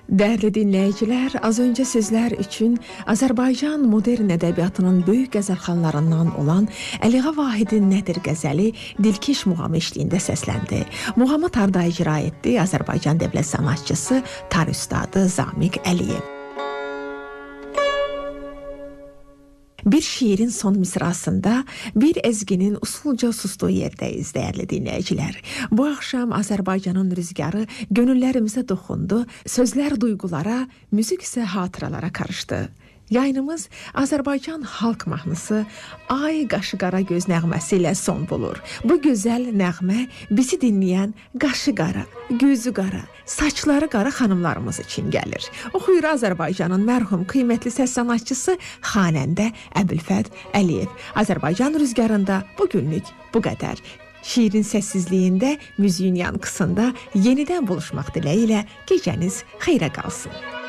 Değerli dinleyiciler, az önce sizler için Azərbaycan modern ədəbiyyatının böyük qəzəlxanlarından olan Əliğa Vahidin Nədir qəzəli Dilkeş muğamı eşliğində səsləndi. Muğamı tarda icra etdi Azərbaycan dövlət sanatçısı tar üstadı Zamiq Əliyev. Bir şiirin son misrasında bir ezginin usulca sustuğu yerdeyiz değerli dinleyiciler. Bu akşam Azərbaycanın rüzgarı gönüllerimize dokundu, sözler duygulara, müzik ise hatıralara karıştı. Yayınımız Azərbaycan Xalq mahnısı Ay Qaşı Qara Göz nəğməsi ilə son bulur. Bu gözəl nəğmə bizi dinləyən qaşı qara, gözü qara, saçları qara xanımlarımız üçün gəlir. Oxuyur Azərbaycanın mərhum qiymətli səs sanatçısı xanəndə Əbülfət Əliyev. Azərbaycan rüzgarında bugünlük bu qədər. Şiirin səssizliyində, müziğin yankısında yenidən buluşmaq diləyilə gecəniz xeyrə qalsın.